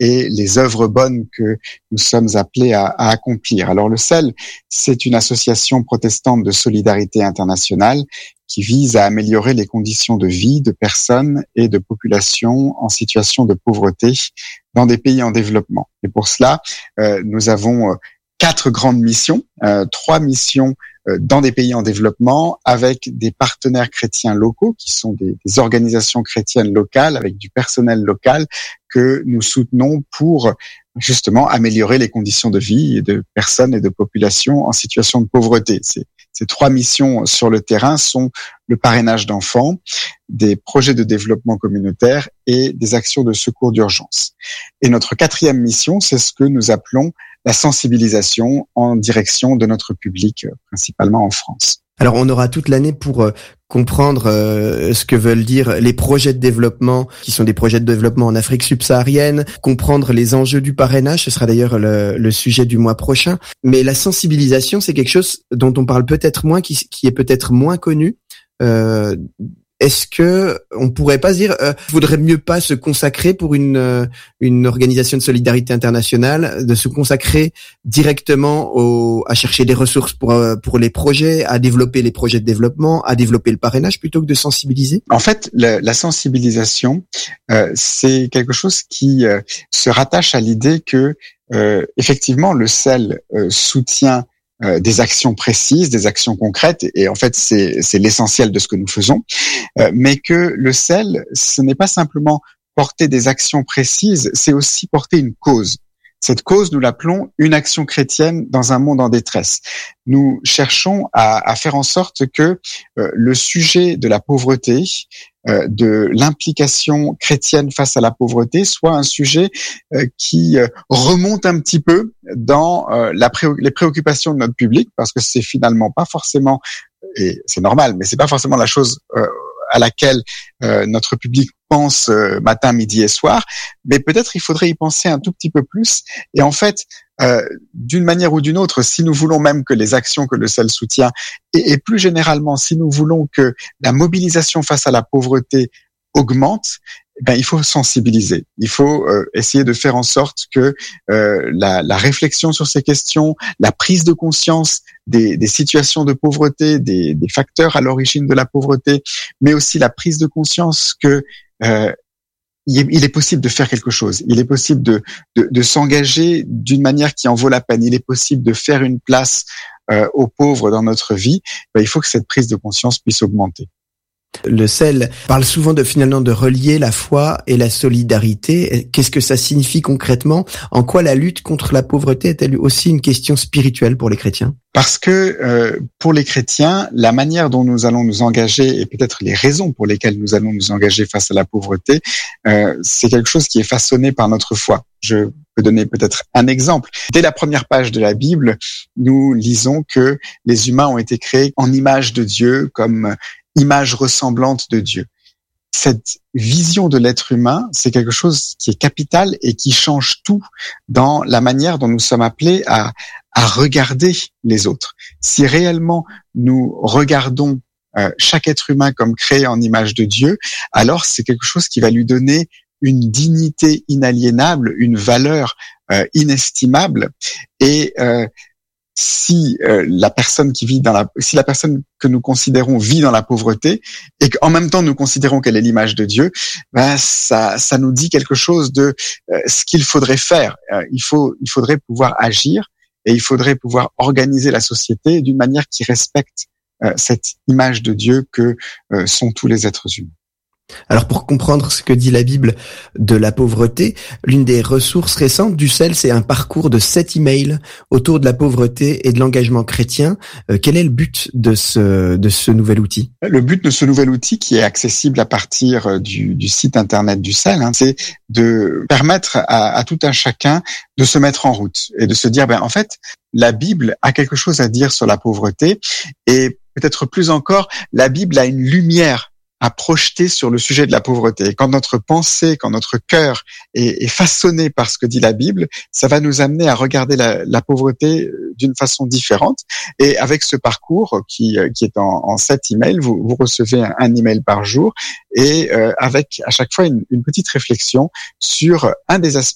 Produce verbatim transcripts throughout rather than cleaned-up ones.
et les œuvres bonnes que nous sommes appelés à, à accomplir. Alors le C E L, c'est une association protestante de solidarité internationale qui vise à améliorer les conditions de vie de personnes et de populations en situation de pauvreté dans des pays en développement. Et pour cela, euh, nous avons quatre grandes missions, euh, trois missions euh, dans des pays en développement avec des partenaires chrétiens locaux qui sont des, des organisations chrétiennes locales avec du personnel local que nous soutenons pour justement améliorer les conditions de vie de personnes et de populations en situation de pauvreté. C'est, ces trois missions sur le terrain sont le parrainage d'enfants, des projets de développement communautaire et des actions de secours d'urgence. Et notre quatrième mission, c'est ce que nous appelons la sensibilisation en direction de notre public, principalement en France. Alors on aura toute l'année pour euh, comprendre euh, ce que veulent dire les projets de développement, qui sont des projets de développement en Afrique subsaharienne, comprendre les enjeux du parrainage, ce sera d'ailleurs le, le sujet du mois prochain. Mais la sensibilisation, c'est quelque chose dont on parle peut-être moins, qui, qui est peut-être moins connu. Euh, Est-ce que on pourrait pas dire, euh, vaudrait mieux pas se consacrer pour une euh, une organisation de solidarité internationale, de se consacrer directement au, à chercher des ressources pour euh, pour les projets, à développer les projets de développement, à développer le parrainage plutôt que de sensibiliser? En fait, le, la sensibilisation, euh, c'est quelque chose qui euh, se rattache à l'idée que euh, effectivement le C E L euh, soutient Euh, des actions précises, des actions concrètes, et, et en fait c'est, c'est l'essentiel de ce que nous faisons, euh, mais que le C E L, ce n'est pas simplement porter des actions précises, c'est aussi porter une cause. Cette cause, nous l'appelons une action chrétienne dans un monde en détresse. Nous cherchons à, à faire en sorte que euh, le sujet de la pauvreté, euh, de l'implication chrétienne face à la pauvreté, soit un sujet euh, qui euh, remonte un petit peu dans euh, la pré- les préoccupations de notre public, parce que c'est finalement pas forcément, et c'est normal, mais c'est pas forcément la chose euh, à laquelle euh, notre public pense euh, matin, midi et soir, mais peut-être il faudrait y penser un tout petit peu plus. Et en fait, euh, d'une manière ou d'une autre, si nous voulons même que les actions que le C E L soutient, et, et plus généralement, si nous voulons que la mobilisation face à la pauvreté augmente, eh ben, il faut sensibiliser. Il faut euh, essayer de faire en sorte que euh, la, la réflexion sur ces questions, la prise de conscience des, des situations de pauvreté, des, des facteurs à l'origine de la pauvreté, mais aussi la prise de conscience que euh, il est, il est possible de faire quelque chose. Il est possible de, de, de s'engager d'une manière qui en vaut la peine. Il est possible de faire une place euh, aux pauvres dans notre vie. Ben, il faut que cette prise de conscience puisse augmenter. Le C E L parle souvent de finalement de relier la foi et la solidarité. Qu'est-ce que ça signifie concrètement? En quoi la lutte contre la pauvreté est-elle aussi une question spirituelle pour les chrétiens? Parce que euh, pour les chrétiens, la manière dont nous allons nous engager et peut-être les raisons pour lesquelles nous allons nous engager face à la pauvreté, euh, c'est quelque chose qui est façonné par notre foi. Je peux donner peut-être un exemple. Dès la première page de la Bible, nous lisons que les humains ont été créés en image de Dieu, comme image ressemblante de Dieu. Cette vision de l'être humain, c'est quelque chose qui est capital et qui change tout dans la manière dont nous sommes appelés à, à regarder les autres. Si réellement nous regardons euh, chaque être humain comme créé en image de Dieu, alors c'est quelque chose qui va lui donner une dignité inaliénable, une valeur euh, inestimable, et euh, si euh, la personne qui vit dans la, si la personne que nous considérons vit dans la pauvreté et qu'en même temps nous considérons qu'elle est l'image de Dieu, ben ça, ça nous dit quelque chose de euh, ce qu'il faudrait faire. Euh, il faut, il faudrait pouvoir agir et il faudrait pouvoir organiser la société d'une manière qui respecte euh, cette image de Dieu que euh, sont tous les êtres humains. Alors pour comprendre ce que dit la Bible de la pauvreté, l'une des ressources récentes du C E L, c'est un parcours de sept emails autour de la pauvreté et de l'engagement chrétien. Euh, quel est le but de ce de ce nouvel outil? Le but de ce nouvel outil, qui est accessible à partir du, du site internet du C E L, hein, c'est de permettre à, à tout un chacun de se mettre en route et de se dire, ben en fait, la Bible a quelque chose à dire sur la pauvreté, et peut-être plus encore, la Bible a une lumière à projeter sur le sujet de la pauvreté. Et quand notre pensée, quand notre cœur est, est façonné par ce que dit la Bible, ça va nous amener à regarder la, la pauvreté d'une façon différente. Et avec ce parcours qui, qui est en, en sept emails, vous, vous recevez un, un email par jour, et euh, avec à chaque fois une, une petite réflexion sur un des aspects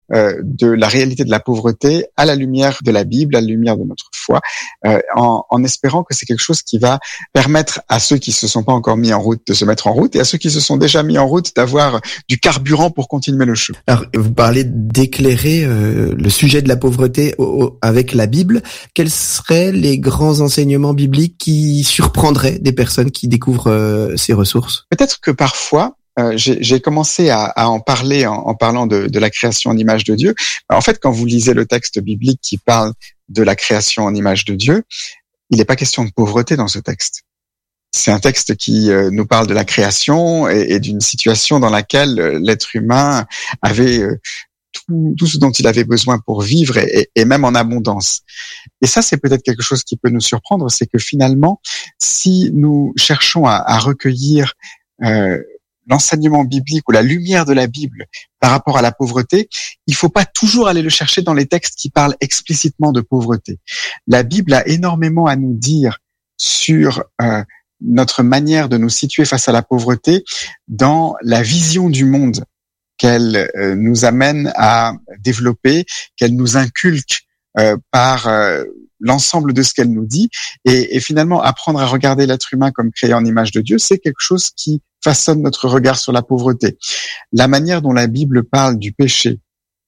euh, de la réalité de la pauvreté à la lumière de la Bible, à la lumière de notre foi, euh, en, en espérant que c'est quelque chose qui va permettre à ceux qui se sont pas encore mis en route de se mettre en route et à ceux qui se sont déjà mis en route d'avoir du carburant pour continuer le chemin. Alors, vous parlez d'éclairer euh, le sujet de la pauvreté au, au, avec la Bible. Quels seraient les grands enseignements bibliques qui surprendraient des personnes qui découvrent euh, ces ressources? Peut-être que parfois, Euh, j'ai, j'ai commencé à, à en parler en, en parlant de, de la création en image de Dieu. En fait, quand vous lisez le texte biblique qui parle de la création en image de Dieu, il n'est pas question de pauvreté dans ce texte. C'est un texte qui euh, nous parle de la création et, et d'une situation dans laquelle euh, l'être humain avait euh, tout, tout ce dont il avait besoin pour vivre et, et, et même en abondance. Et ça, c'est peut-être quelque chose qui peut nous surprendre, c'est que finalement, si nous cherchons à, à recueillir euh, l'enseignement biblique ou la lumière de la Bible par rapport à la pauvreté, il faut pas toujours aller le chercher dans les textes qui parlent explicitement de pauvreté. La Bible a énormément à nous dire sur euh, notre manière de nous situer face à la pauvreté dans la vision du monde qu'elle euh, nous amène à développer, qu'elle nous inculque euh, par euh, l'ensemble de ce qu'elle nous dit. Et, et finalement, apprendre à regarder l'être humain comme créé en image de Dieu, c'est quelque chose qui façonne notre regard sur la pauvreté. La manière dont la Bible parle du péché,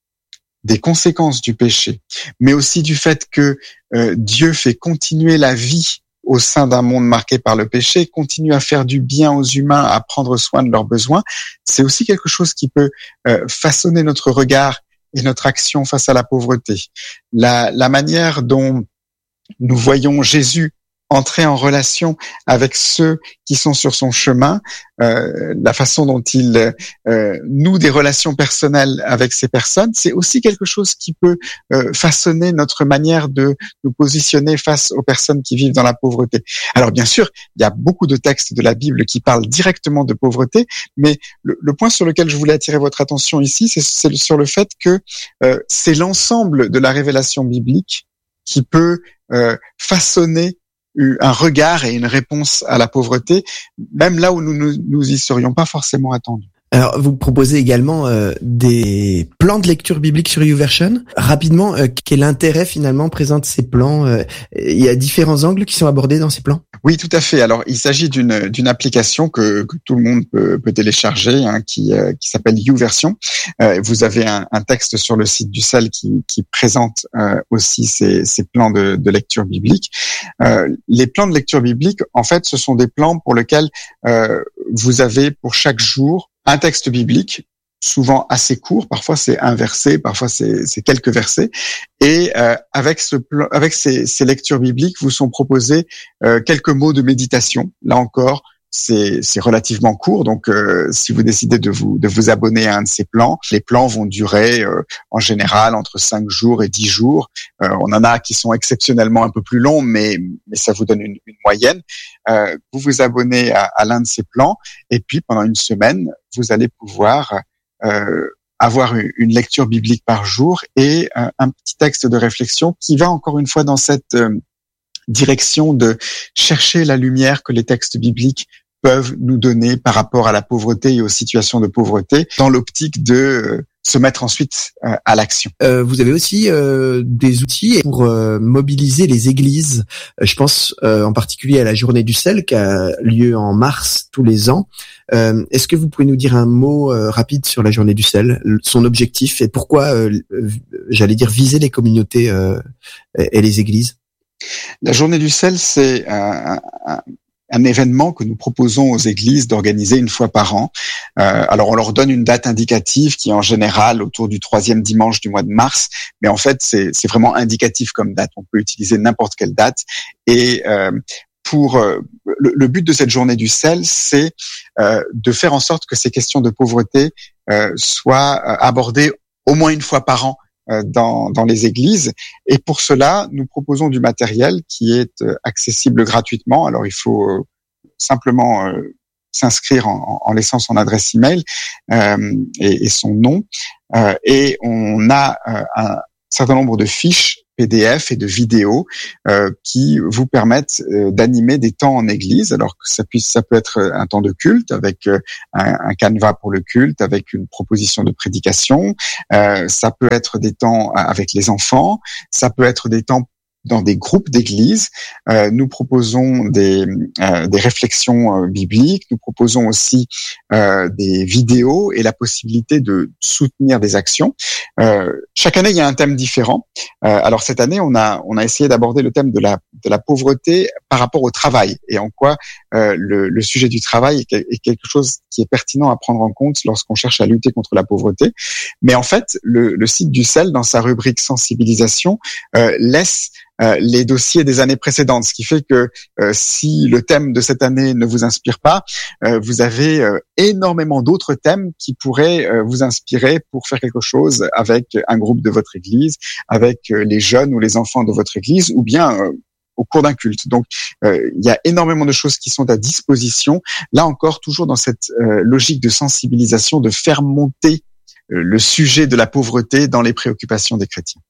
des conséquences du péché, mais aussi du fait que euh, Dieu fait continuer la vie au sein d'un monde marqué par le péché, continue à faire du bien aux humains, à prendre soin de leurs besoins, c'est aussi quelque chose qui peut euh, façonner notre regard et notre action face à la pauvreté. La, la manière dont nous voyons Jésus entrer en relation avec ceux qui sont sur son chemin, euh, la façon dont il euh, noue des relations personnelles avec ces personnes, c'est aussi quelque chose qui peut euh, façonner notre manière de nous positionner face aux personnes qui vivent dans la pauvreté. Alors bien sûr, il y a beaucoup de textes de la Bible qui parlent directement de pauvreté, mais le, le point sur lequel je voulais attirer votre attention ici, c'est, c'est sur le fait que euh, c'est l'ensemble de la révélation biblique qui peut euh, façonner un regard et une réponse à la pauvreté, même là où nous nous, nous y serions pas forcément attendus. Alors, vous proposez également euh, des plans de lecture biblique sur YouVersion. Rapidement, euh, quel intérêt finalement présentent ces plans? euh, Il y a différents angles qui sont abordés dans ces plans? Oui, tout à fait. Alors, il s'agit d'une d'une application que, que tout le monde peut, peut télécharger, hein, qui euh, qui s'appelle YouVersion. Euh, vous avez un, un texte sur le site du C E L qui qui présente euh, aussi ces ces plans de, de lecture biblique. Euh, les plans de lecture biblique, en fait, ce sont des plans pour lesquels euh, vous avez pour chaque jour un texte biblique, souvent assez court, parfois c'est un verset, parfois c'est, c'est quelques versets, et euh, avec ce plan, avec ces, ces lectures bibliques, vous sont proposés euh, quelques mots de méditation. Là encore, c'est, c'est relativement court, donc euh, si vous décidez de vous de vous abonner à un de ces plans, les plans vont durer euh, en général entre cinq jours et dix jours. Euh, on en a qui sont exceptionnellement un peu plus longs, mais mais ça vous donne une, une moyenne. Euh, vous vous abonnez à, à l'un de ces plans, et puis pendant une semaine, vous allez pouvoir euh, avoir une lecture biblique par jour et un, un petit texte de réflexion qui va encore une fois dans cette euh, direction de chercher la lumière que les textes bibliques peuvent nous donner par rapport à la pauvreté et aux situations de pauvreté, dans l'optique de euh, se mettre ensuite euh, à l'action. Euh, vous avez aussi euh, des outils pour euh, mobiliser les églises. Je pense euh, en particulier à la Journée du C E L qui a lieu en mars tous les ans. Euh, est-ce que vous pouvez nous dire un mot euh, rapide sur la Journée du C E L, son objectif et pourquoi, euh, j'allais dire, viser les communautés euh, et les églises? La Journée du C E L, c'est un, un, un événement que nous proposons aux églises d'organiser une fois par an. Euh, alors, on leur donne une date indicative qui est en général autour du troisième dimanche du mois de mars, mais en fait, c'est, c'est vraiment indicatif comme date. On peut utiliser n'importe quelle date. Et euh, pour euh, le, le but de cette Journée du C E L, c'est euh, de faire en sorte que ces questions de pauvreté euh, soient abordées au moins une fois par an Dans, dans les églises. Et pour cela, nous proposons du matériel qui est accessible gratuitement. Alors, il faut euh, simplement euh, s'inscrire en, en laissant son adresse email euh, et, et son nom. Euh, et on a euh, un certain nombre de fiches P D F et de vidéos euh, qui vous permettent euh, d'animer des temps en église. Alors que ça puisse, ça peut être un temps de culte avec euh, un, un canevas pour le culte, avec une proposition de prédication. Euh, ça peut être des temps avec les enfants. Ça peut être des temps dans des groupes d'églises. Euh, nous proposons des, euh, des réflexions euh, bibliques, nous proposons aussi euh, des vidéos et la possibilité de soutenir des actions. Euh, chaque année, il y a un thème différent. Euh, alors cette année, on a on a essayé d'aborder le thème de la de la pauvreté par rapport au travail et en quoi euh, le, le sujet du travail est, est quelque chose qui est pertinent à prendre en compte lorsqu'on cherche à lutter contre la pauvreté. Mais en fait, le, le site du C E L, dans sa rubrique sensibilisation, euh, laisse Euh, les dossiers des années précédentes, ce qui fait que euh, si le thème de cette année ne vous inspire pas, euh, vous avez euh, énormément d'autres thèmes qui pourraient euh, vous inspirer pour faire quelque chose avec un groupe de votre église, avec euh, les jeunes ou les enfants de votre église, ou bien euh, au cours d'un culte. Donc, euh, il y a énormément de choses qui sont à disposition. Là encore, toujours dans cette euh, logique de sensibilisation, de faire monter euh, le sujet de la pauvreté dans les préoccupations des chrétiens.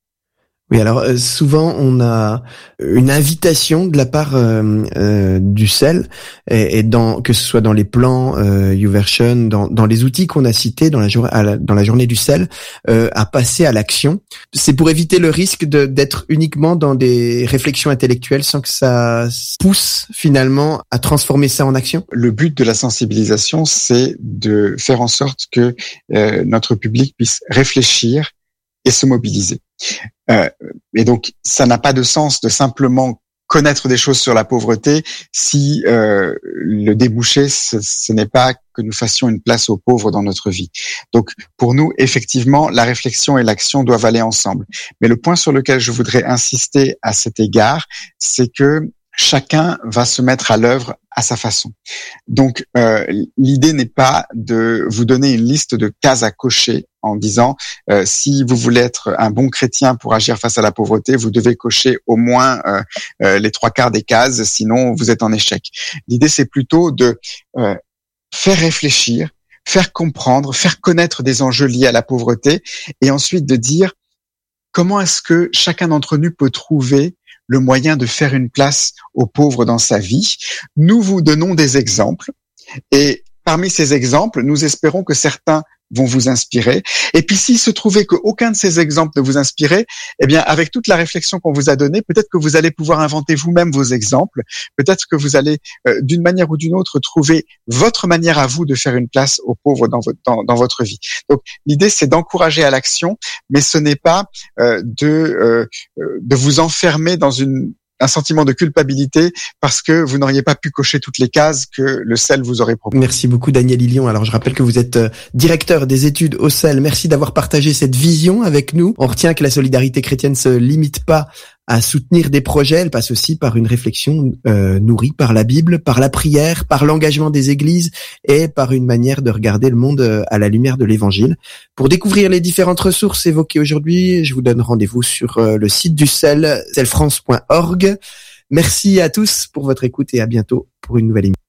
Oui, alors euh, souvent on a une invitation de la part euh, euh, du C E L et, et dans que ce soit dans les plans euh, YouVersion, dans, dans les outils qu'on a cités dans la, jour, à la dans la journée du C E L, euh, à passer à l'action. C'est pour éviter le risque de d'être uniquement dans des réflexions intellectuelles sans que ça pousse finalement à transformer ça en action. Le but de la sensibilisation, c'est de faire en sorte que euh, notre public puisse réfléchir et se mobiliser. Euh, et donc, ça n'a pas de sens de simplement connaître des choses sur la pauvreté si euh, le débouché, ce, ce n'est pas que nous fassions une place aux pauvres dans notre vie. Donc, pour nous, effectivement, la réflexion et l'action doivent aller ensemble. Mais le point sur lequel je voudrais insister à cet égard, c'est que chacun va se mettre à l'œuvre à sa façon. Donc, euh, l'idée n'est pas de vous donner une liste de cases à cocher en disant euh, si vous voulez être un bon chrétien pour agir face à la pauvreté, vous devez cocher au moins euh, euh, les trois quarts des cases, sinon vous êtes en échec. L'idée, c'est plutôt de euh, faire réfléchir, faire comprendre, faire connaître des enjeux liés à la pauvreté et ensuite de dire comment est-ce que chacun d'entre nous peut trouver le moyen de faire une place aux pauvres dans sa vie. Nous vous donnons des exemples et parmi ces exemples, nous espérons que certains vont vous inspirer. Et puis, s'il se trouvait qu'aucun de ces exemples ne vous inspirait, eh bien, avec toute la réflexion qu'on vous a donnée, peut-être que vous allez pouvoir inventer vous-même vos exemples. Peut-être que vous allez, euh, d'une manière ou d'une autre, trouver votre manière à vous de faire une place aux pauvres dans votre, dans, dans votre vie. Donc, l'idée, c'est d'encourager à l'action, mais ce n'est pas euh, de, euh, de vous enfermer dans une un sentiment de culpabilité parce que vous n'auriez pas pu cocher toutes les cases que le C E L vous aurait proposé. Merci beaucoup Daniel Ilion. Alors je rappelle que vous êtes directeur des études au C E L. Merci d'avoir partagé cette vision avec nous. On retient que la solidarité chrétienne se limite pas à soutenir des projets, elle passe aussi par une réflexion euh, nourrie par la Bible, par la prière, par l'engagement des églises et par une manière de regarder le monde à la lumière de l'Évangile. Pour découvrir les différentes ressources évoquées aujourd'hui, je vous donne rendez-vous sur euh, le site du C E L, c e l france point org. Merci à tous pour votre écoute et à bientôt pour une nouvelle émission.